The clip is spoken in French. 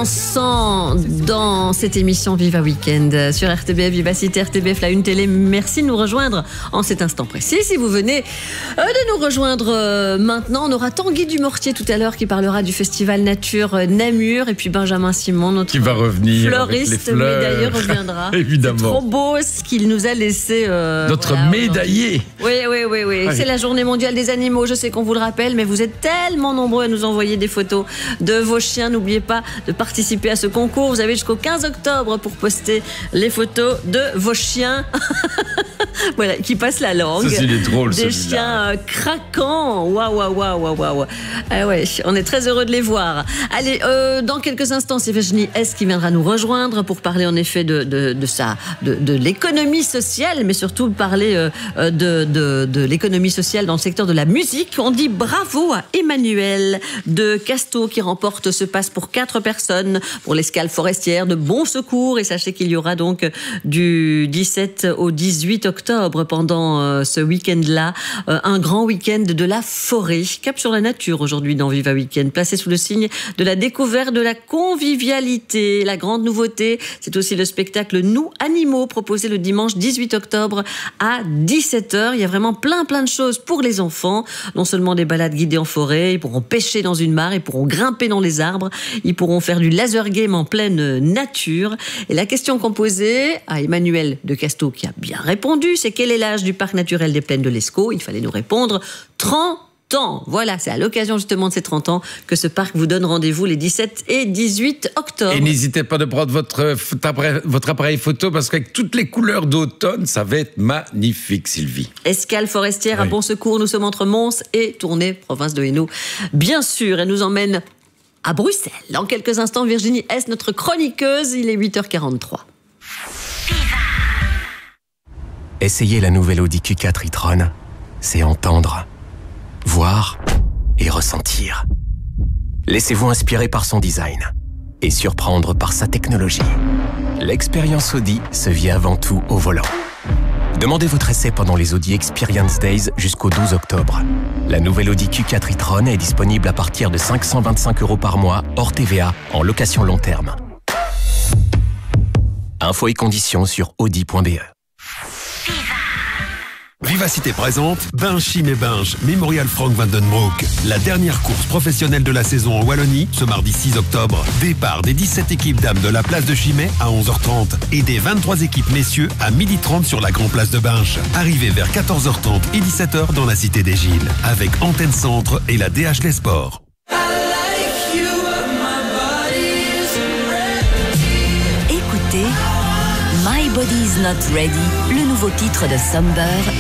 dansant dans cette émission Viva Weekend sur RTBF, Vivacité, RTBF, la Une Télé. Merci de nous rejoindre en cet instant précis. Si vous venez de nous rejoindre maintenant, on aura Tanguy Dumortier tout à l'heure qui parlera du festival Nature Namur, et puis Benjamin Simon, notre qui va revenir fleuriste médaillé, reviendra. Évidemment. C'est trop beau ce qu'il nous a laissé. Notre médaillé. Oui. C'est la journée mondiale des animaux. Je sais qu'on vous le rappelle, mais vous êtes tellement nombreux à nous envoyer des photos de vos chiens. N'oubliez pas de participer à ce concours. Vous avez jusqu'au 15 octobre pour poster les photos de vos chiens. Voilà, qui passent la langue. Ça, il est drôle, des chiens craquants. Waouh. Ouais, on est très heureux de les voir. Allez, dans quelques instants, c'est Virginie S qui viendra nous rejoindre pour parler en effet de l'économie sociale, mais surtout parler de l'économie sociale dans le secteur de la musique. On dit bravo à Emmanuel de Casteau qui remporte ce pass pour 4 personnes pour l'escale forestière de Bon Secours. Et sachez qu'il y aura donc du 17 au 18 octobre pendant ce week-end-là, un grand week-end de la forêt. Cap sur la nature aujourd'hui dans Viva Weekend, placé sous le signe de la découverte de la convivialité. La grande nouveauté, c'est aussi le spectacle Nous Animaux, proposé le dimanche 18 octobre à 17h. Il y a vraiment plein de choses pour les enfants. Non seulement des balades guidées en forêt, ils pourront pêcher dans une mare, ils pourront grimper dans les arbres, ils pourront faire du laser game en pleine nature. Et la question qu'on posait à Emmanuel de Casteau, qui a bien répondu, c'est quel est l'âge du parc naturel des Plaines de l'Escaut? Il fallait nous répondre 30 ans. Voilà, c'est à l'occasion justement de ces 30 ans que ce parc vous donne rendez-vous les 17 et 18 octobre. Et n'hésitez pas de prendre votre appareil photo parce qu'avec toutes les couleurs d'automne, ça va être magnifique, Sylvie. Escale forestière à Bon Secours, nous sommes entre Mons et Tournai, province de Hainaut. Bien sûr, elle nous emmène à Bruxelles. Dans quelques instants, Virginie S, notre chroniqueuse, il est 8h43. Essayer la nouvelle Audi Q4 e-tron, c'est entendre, voir et ressentir. Laissez-vous inspirer par son design et surprendre par sa technologie. L'expérience Audi se vit avant tout au volant. Demandez votre essai pendant les Audi Experience Days jusqu'au 12 octobre. La nouvelle Audi Q4 e-tron est disponible à partir de 525 € par mois, hors TVA, en location long terme. Infos et conditions sur audi.be. Vivacité présente Binge Chim et Binge, Mémorial Frank van den Broek. La dernière course professionnelle de la saison en Wallonie, ce mardi 6 octobre. Départ des 17 équipes dames de la place de Chimay à 11h30 et des 23 équipes messieurs à 12h30 sur la Grand Place de Binge. Arrivée vers 14h30 et 17h dans la Cité des Gilles, avec Antenne Centre et la DH Les Sports. Écoutez My Body Is Not Ready, le nouveau titre de Somber.